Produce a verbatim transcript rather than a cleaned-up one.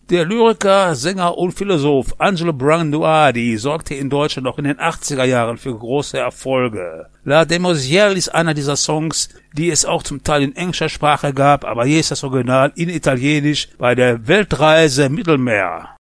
Der Lyriker, Sänger und Philosoph Angelo Branduardi sorgte in Deutschland noch in den achtziger Jahren für große Erfolge. La Demoiselle ist einer dieser Songs, die es auch zum Teil in englischer Sprache gab, aber hier ist das Original in Italienisch bei der Weltreise Mittelmeer.